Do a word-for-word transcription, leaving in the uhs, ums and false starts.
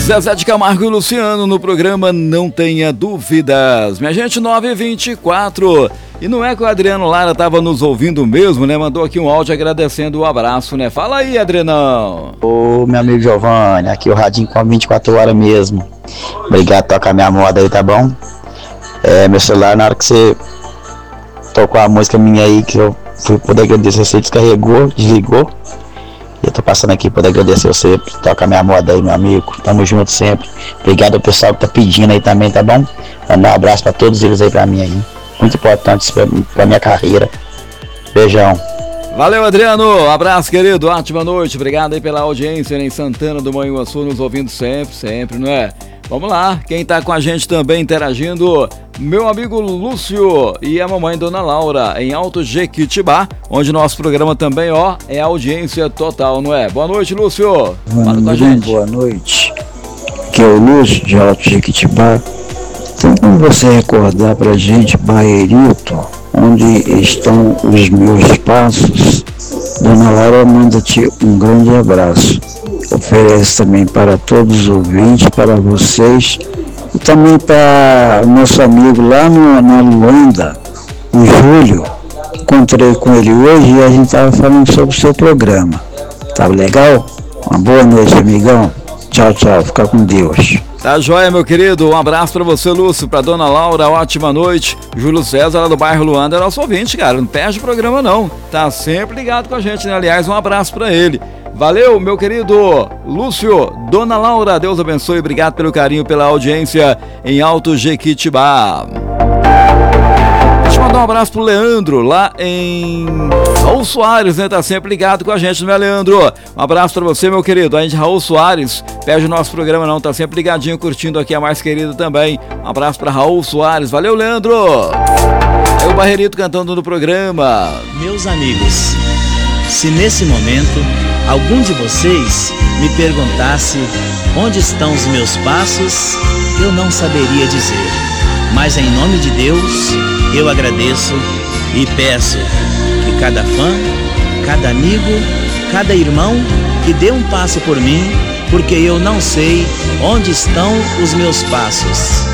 Zezé de Camargo e Luciano no programa Não Tenha Dúvidas. Minha gente, nove e vinte e quatro. E não é que o Adriano Lara estava nos ouvindo mesmo, né? Mandou aqui um áudio agradecendo o abraço, né? Fala aí, Adrianão. Ô, meu amigo Giovanni, aqui o Radinho com vinte e quatro horas mesmo. Obrigado por tocar minha moda aí, tá bom? É, meu celular, na hora que você tocou a música minha aí, que eu fui poder agradecer, você descarregou, desligou. Eu tô passando aqui para agradecer você por tocar minha moda aí, meu amigo. Tamo junto sempre. Obrigado ao pessoal que tá pedindo aí também, tá bom? Mandar um abraço para todos eles aí pra mim aí. Muito importante isso pra, pra minha carreira. Beijão. Valeu, Adriano. Abraço, querido. Ótima noite. Obrigado aí pela audiência, né? Em Santana do Manhuaçu, nos ouvindo sempre, sempre, não é? Vamos lá. Quem tá com a gente também interagindo, meu amigo Lúcio e a mamãe Dona Laura, em Alto Jequitibá, onde nosso programa também, ó, é audiência total, não é? Boa noite, Lúcio. Fala com a gente. Boa noite. Aqui é o Lúcio, de Alto Jequitibá. Tem como você recordar pra gente, Bairrito, onde estão os meus passos? Dona Laura manda-te um grande abraço. Oferece também para todos os ouvintes, para vocês e também para o nosso amigo lá no, na Luanda, o Júlio. Encontrei com ele hoje e a gente estava falando sobre o seu programa. Tá legal? Uma boa noite, amigão. Tchau, tchau. Fica com Deus. Tá joia, meu querido. Um abraço pra você, Lúcio, pra Dona Laura, ótima noite. Júlio César, lá do bairro Luanda, é nosso ouvinte, cara. Não perde o programa, não. Tá sempre ligado com a gente, né? Aliás, um abraço pra ele. Valeu, meu querido Lúcio. Dona Laura, Deus abençoe. Obrigado pelo carinho, pela audiência em Alto Jequitibá. Deixa eu mandar um abraço pro Leandro, lá em Raul Soares, né? Tá sempre ligado com a gente, não é, Leandro? Um abraço pra você, meu querido. A gente, Raul Soares, perde o nosso programa não, tá sempre ligadinho, curtindo aqui a mais querida também. Um abraço pra Raul Soares. Valeu, Leandro. Aí o Barreirito cantando no programa. Meus amigos, se nesse momento algum de vocês me perguntasse onde estão os meus passos, eu não saberia dizer. Mas em nome de Deus, eu agradeço e peço que cada fã, cada amigo, cada irmão que dê um passo por mim, porque eu não sei onde estão os meus passos.